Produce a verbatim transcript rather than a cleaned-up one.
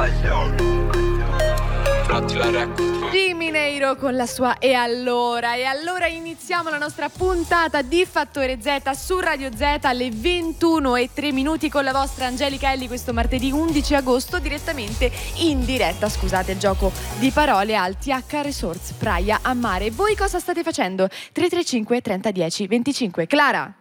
G Mineiro con la sua E allora. E allora iniziamo la nostra puntata di Fattore Z su Radio Z alle ventuno e tre minuti con la vostra Angelica Elli questo martedì undici agosto, direttamente in diretta, scusate il gioco di parole, al T H Resorts Praia a Mare. Voi cosa state facendo? tre tre cinque trenta dieci venticinque. Clara.